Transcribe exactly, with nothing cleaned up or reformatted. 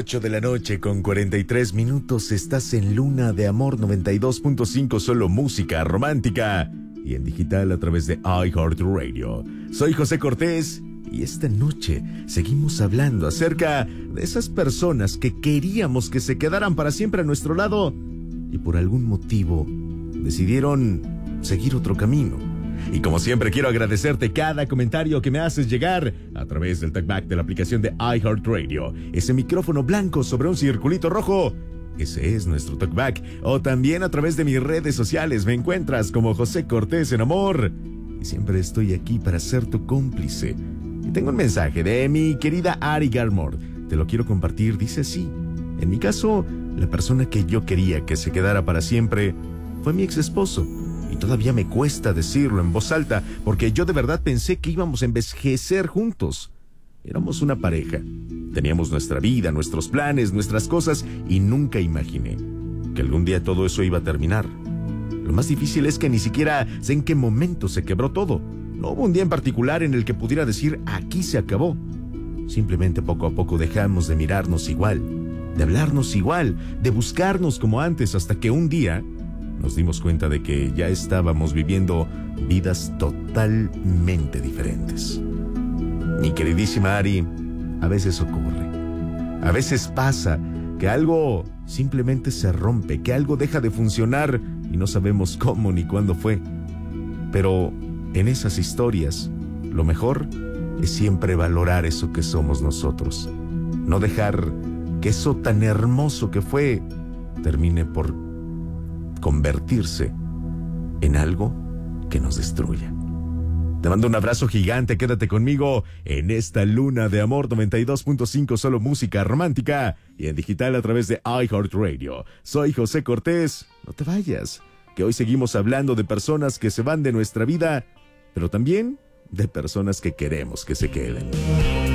ocho de la noche con cuarenta y tres minutos. Estás en Luna de Amor noventa y dos punto cinco, solo música romántica. Y en digital a través de iHeartRadio. Soy José Cortés y esta noche seguimos hablando acerca de esas personas que queríamos que se quedaran para siempre a nuestro lado y por algún motivo decidieron seguir otro camino. Y como siempre quiero agradecerte cada comentario que me haces llegar a través del talkback de la aplicación de iHeartRadio. Ese micrófono blanco sobre un circulito rojo, ese es nuestro talkback. O también a través de mis redes sociales me encuentras como José Cortés en Amor. Y siempre estoy aquí para ser tu cómplice. Y tengo un mensaje de mi querida Ari Garmord. Te lo quiero compartir, dice así. En mi caso, la persona que yo quería que se quedara para siempre fue mi ex esposo. Y todavía me cuesta decirlo en voz alta, porque yo de verdad pensé que íbamos a envejecer juntos. Éramos una pareja. Teníamos nuestra vida, nuestros planes, nuestras cosas, y nunca imaginé que algún día todo eso iba a terminar. Lo más difícil es que ni siquiera sé en qué momento se quebró todo. No hubo un día en particular en el que pudiera decir, aquí se acabó. Simplemente poco a poco dejamos de mirarnos igual, de hablarnos igual, de buscarnos como antes, hasta que un día nos dimos cuenta de que ya estábamos viviendo vidas totalmente diferentes. Mi queridísima Ari, a veces ocurre. A veces pasa que algo simplemente se rompe, que algo deja de funcionar y no sabemos cómo ni cuándo fue. Pero en esas historias, lo mejor es siempre valorar eso que somos nosotros. No dejar que eso tan hermoso que fue termine por convertirse en algo que nos destruya. Te mando un abrazo gigante, quédate conmigo en esta Luna de Amor noventa y dos punto cinco, solo música romántica y en digital a través de iHeartRadio. Soy José Cortés, no te vayas, que hoy seguimos hablando de personas que se van de nuestra vida, pero también de personas que queremos que se queden.